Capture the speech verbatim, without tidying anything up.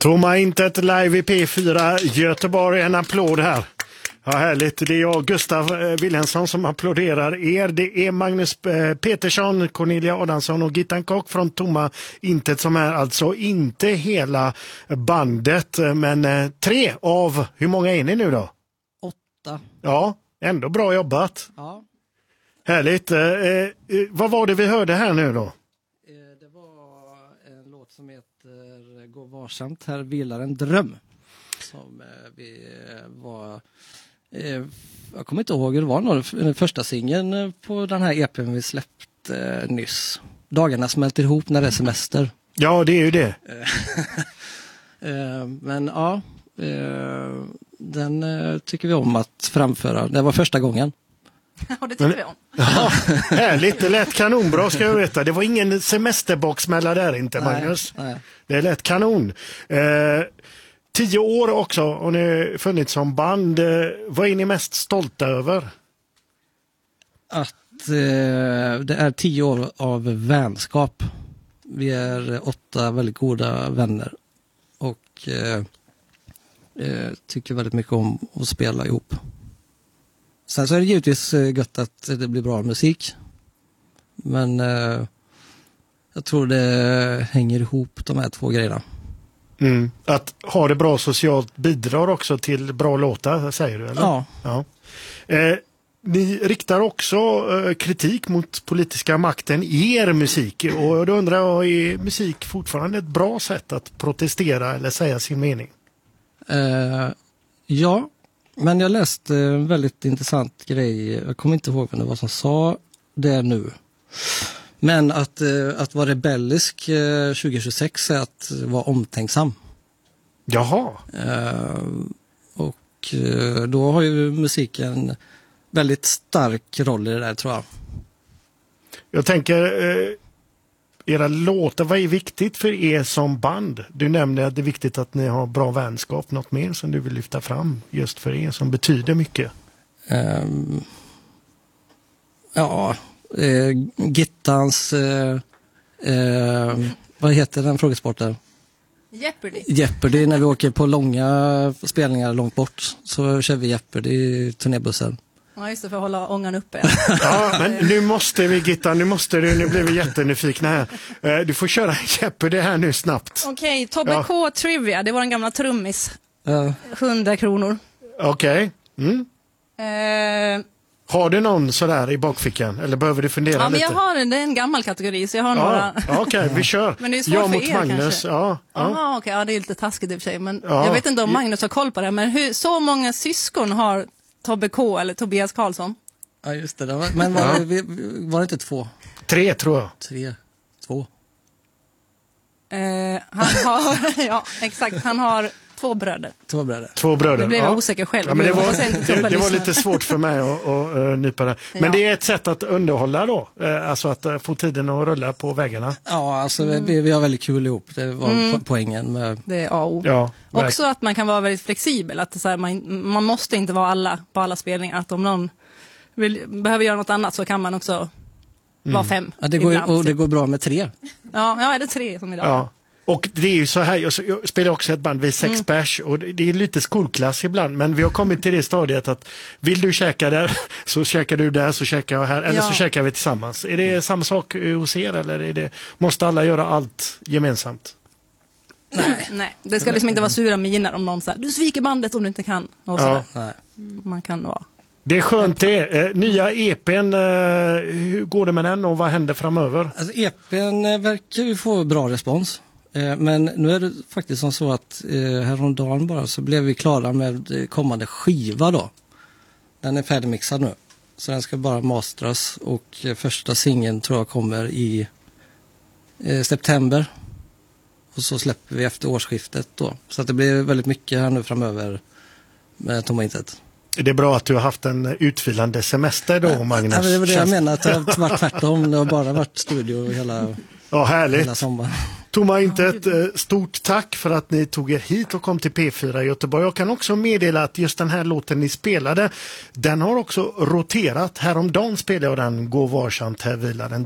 Tomma intet live i P fyra Göteborg, en applåd här. Ja, härligt. Det är jag, Gustav Wilhelmsson, som applåderar er. Det är Magnus Petersson, Cornelia Adamsson och Gittan Kock från Tomma intet, som är alltså inte hela bandet, men tre av, hur många är ni nu då? Åtta. Ja, ändå bra jobbat. Ja. Härligt. Eh, eh, vad var det vi hörde här nu då? Det var en låt som heter Gå varsamt, här vilar en dröm. Som vi var... Jag kommer inte ihåg hur det var, den första singeln på den här E P:n vi släppte nyss. Dagarna smälter ihop när det är semester. Ja, det är ju det. Men ja, den tycker vi om att framföra. Det var första gången. Ja, det tycker vi om. Ja, härligt, det lät kanonbra, ska jag veta. Det var ingen semesterboxmälla där inte, Magnus. Nej, nej. Det lät kanon. Eh, tio år också och ni funnits som band. Eh, vad är ni mest stolta över? Att eh, det är tio år av vänskap. Vi är åtta väldigt goda vänner. Och eh, eh, tycker väldigt mycket om att spela ihop. Sen så är det givetvis gött att det blir bra musik. Men eh, jag tror det hänger ihop, de här två grejerna. Mm. Att ha det bra socialt bidrar också till bra låtar, säger du, eller? Ja. Ja. Eh, ni riktar också eh, kritik mot politiska makten i er musik. Och då undrar jag, är musik fortfarande ett bra sätt att protestera eller säga sin mening? Eh, ja. Men jag läste en väldigt intressant grej. Jag kommer inte ihåg vem det var som sa det nu. Men att, att vara rebellisk tjugo tjugosex är att vara omtänksam. Jaha. Och då har ju musiken väldigt stark roll i det där, tror jag. Jag tänker... Eh... Era låtar, vad är viktigt för er som band? Du nämnde att det är viktigt att ni har bra vänskap. Något mer som du vill lyfta fram just för er som betyder mycket? Um, ja, eh, Gittans... Eh, eh, vad heter den frågesporten? Jeopardy. Jeopardy, när vi åker på långa spelningar långt bort. Så kör vi Jeopardy i turnébussen. Ja, just det, för att hålla ångan uppe. Ja, men nu måste vi, Gitta, nu måste du, nu blir vi jättenyfikna här. Du får köra Jeopardy här nu snabbt. Okej, okay, Tobbe ja. K. Trivia, det var en gamla trummis. Uh. hundra kronor. Okej. Okay. Mm. Uh. Har du någon sådär i bakfickan? Eller behöver du fundera ja, lite? Ja, men jag har det är en gammal kategori, så jag har ja. några. Ja, okej, okay, vi kör. Men det är svårt jag för mot er, Magnus. kanske. Ja, ja. Aha, okay, ja, det är lite taskigt i och för sig. Men ja. jag vet inte om Magnus har koll på det. Men hur, så många syskon har Tobbe K. eller Tobias Karlsson? Ja, just det. Var, men var, ja. var det inte två? Tre, tror jag. Tre, två. Eh, han har, ja, exakt. Han har två bröder. Två bröder. Två bröder. Det blev jag ja. osäker själv. Ja, men det, var, det, det var lite svårt för mig att, att uh, nypa det. Men ja. Det är ett sätt att underhålla då. Uh, alltså att uh, få tiden att rulla på väggarna. Ja, alltså mm. vi, vi har väldigt kul ihop. Det var mm. poängen med... Det är A och O. Ja, också att man kan vara väldigt flexibel. Att så här, man, man måste inte vara alla på alla spelningar. Att om någon vill, behöver göra något annat så kan man också mm. vara fem. Ja, det, går, och det går bra med tre. Ja, ja, är det tre som idag? Ja. Och det är ju så här, jag spelar också ett band, vi är sex mm. pers och det är lite skolklass ibland, men vi har kommit till det stadiet att vill du käka där så käkar du där, så käkar jag här, eller ja. så käkar vi tillsammans. Är det samma sak hos er, eller är det, måste alla göra allt gemensamt? Nej, nej. Det ska liksom inte vara sura miner om någon säger du sviker bandet om du inte kan. Och ja. Nej. Man kan vara. Det är skönt det. Eh, nya E P:n, eh, hur går det med den och vad händer framöver? Alltså E P:n verkar ju få bra respons. Men nu är det faktiskt som så att eh, häromdagen bara så blev vi klara med kommande skiva då. Den är färdigmixad nu. Så den ska bara mastras och eh, första singeln tror jag kommer i eh, september. Och så släpper vi efter årsskiftet då. Så att det blir väldigt mycket här nu framöver med Tomma intet. Det är bra att du har haft en utvilande semester då, Magnus. Ja, det var det jag menar, att det har varit tvärtom. Det har bara varit studio hela, ja, härligt. hela sommaren. Tomma intet, stort tack för att ni tog er hit och kom till P fyra i Göteborg. Jag kan också meddela att just den här låten ni spelade, den har också roterat. Häromdagen spelade jag den Gå varsamt, här vilar den.